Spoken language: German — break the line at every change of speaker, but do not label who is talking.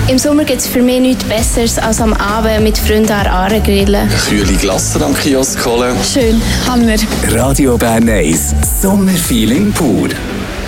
Im Sommer gibt es für mich nichts Besseres als am Abend mit Freunden an der Aare grillen.
Kühle Glasse am Kiosk holen.
Schön, Hammer.
Radio Bern 1, Sommerfeeling pur.